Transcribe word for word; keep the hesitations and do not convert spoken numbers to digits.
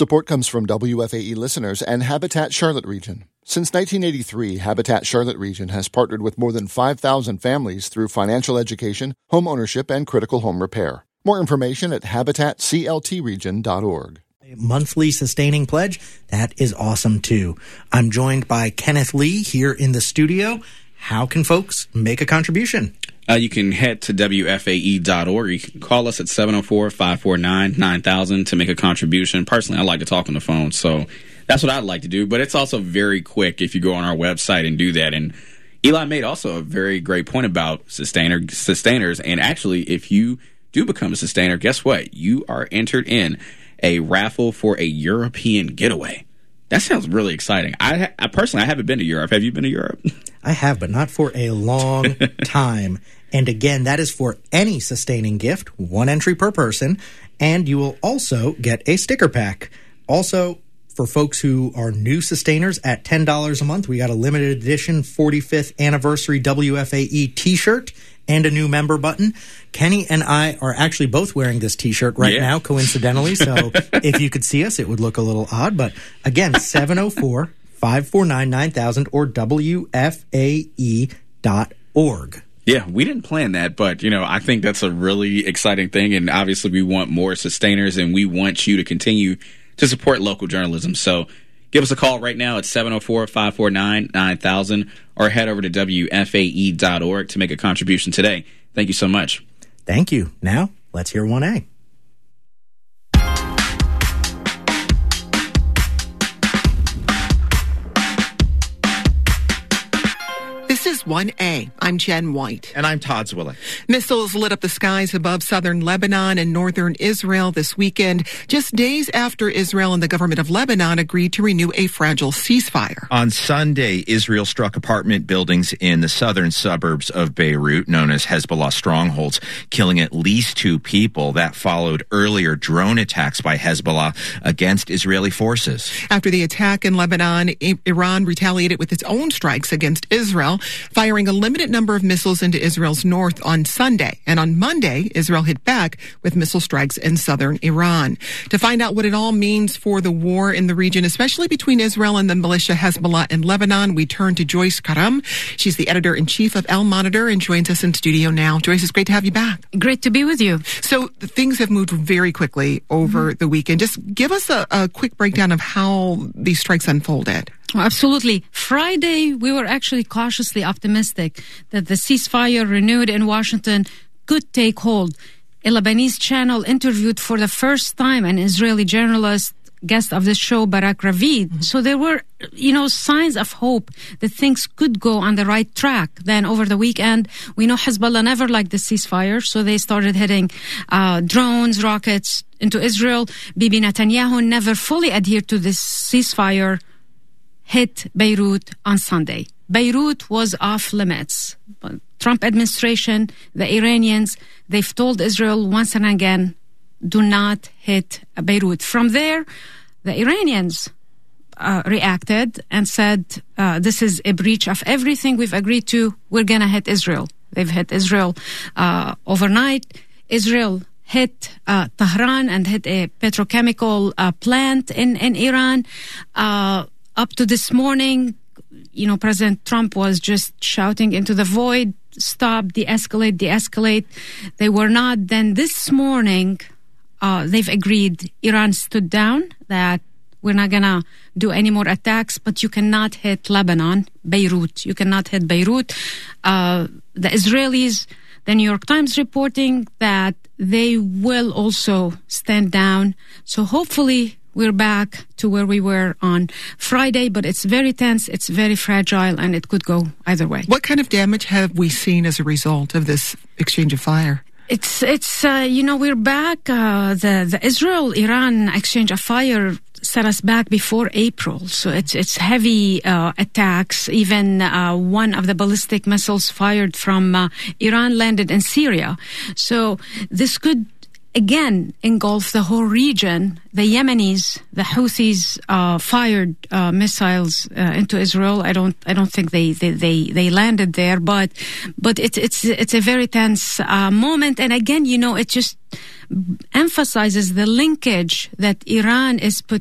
Support comes from W F A E listeners and Habitat Charlotte Region. Since nineteen eighty-three, Habitat Charlotte Region has partnered with more than five thousand families through financial education, home ownership, and critical home repair. More information at habitat c l t region dot org. Monthly sustaining pledge, that is awesome too. I'm joined by Kenneth Lee here in the studio. How can folks make a contribution? Uh, you can head to W F A E dot org. You can call us at seven oh four, five four nine, nine thousand to make a contribution. Personally, I like to talk on the phone, so that's what I'd like to do. But it's also very quick if you go on our website and do that. And Eli made also a very great point about sustainer sustainers. And actually, if you do become a sustainer, guess what? You are entered in a raffle for a European getaway. That sounds really exciting. I, I personally, I haven't been to Europe. Have you been to Europe? I have, but not for a long time. And again, that is for any sustaining gift, one entry per person, and you will also get a sticker pack. Also, for folks who are new sustainers at ten dollars a month, we got a limited edition forty-fifth anniversary W F A E t-shirt and a new member button. Kenny and I are actually both wearing this t-shirt right yeah. now, coincidentally. So if you could see us, it would look a little odd. But again, seven oh four, five four nine, nine thousand or W F A E dot org. Yeah, we didn't plan that, but, you know, I think that's a really exciting thing. And obviously we want more sustainers and we want you to continue to support local journalism. So give us a call right now at seven oh four, five four nine, nine thousand or head over to W F A E dot org to make a contribution today. Thank you so much. Thank you. Now, let's hear one A. This is one A. I'm Jen White. And I'm Todd Zwillich. Missiles lit up the skies above southern Lebanon and northern Israel this weekend, just days after Israel and the government of Lebanon agreed to renew a fragile ceasefire. On Sunday, Israel struck apartment buildings in the southern suburbs of Beirut, known as Hezbollah strongholds, killing at least two people. That followed earlier drone attacks by Hezbollah against Israeli forces. After the attack in Lebanon, Iran retaliated with its own strikes against Israel, firing a limited number of missiles into Israel's north on Sunday. And on Monday, Israel hit back with missile strikes in southern Iran. To find out what it all means for the war in the region, especially between Israel and the militia Hezbollah in Lebanon, we turn to Joyce Karam. She's the editor-in-chief of El Monitor and joins us in studio now. Joyce, it's great to have you back. Great to be with you. So things have moved very quickly over mm-hmm. the weekend. Just give us a, a quick breakdown of how these strikes unfolded. Absolutely. Friday, we were actually cautiously optimistic that the ceasefire renewed in Washington could take hold. A Lebanese channel interviewed for the first time an Israeli journalist, guest of the show, Barak Ravid. Mm-hmm. So there were, you know, signs of hope that things could go on the right track. Then over the weekend, we know Hezbollah never liked the ceasefire, so they started hitting uh, drones, rockets into Israel. Bibi Netanyahu never fully adhered to this ceasefire, hit Beirut on Sunday. Beirut was off limits. Trump administration, the Iranians, they've told Israel once and again, do not hit Beirut. From there, the Iranians uh, reacted and said, uh, this is a breach of everything we've agreed to. We're going to hit Israel. They've hit Israel uh, overnight. Israel hit uh, Tehran and hit a petrochemical uh, plant in, in Iran. Uh, Up to this morning, you know, President Trump was just shouting into the void, stop, de-escalate, de-escalate. They were not. Then this morning, uh, they've agreed. Iran stood down that we're not going to do any more attacks, but you cannot hit Lebanon, Beirut. You cannot hit Beirut. Uh, the Israelis, the New York Times reporting that they will also stand down. So hopefully we're back to where we were on Friday, but it's very tense, it's very fragile, and it could go either way. What kind of damage have we seen as a result of this exchange of fire? It's, it's uh, you know, we're back. Uh, the, the Israel-Iran exchange of fire set us back before April. So it's it's heavy uh, attacks. Even uh, one of the ballistic missiles fired from uh, Iran landed in Syria. So this could again engulf the whole region. The Yemenis, the Houthis, uh, fired uh, missiles uh, into Israel. I don't, I don't think they they they, they landed there, but but it's it's it's a very tense uh, moment. And again, you know, it just emphasizes the linkage that Iran is put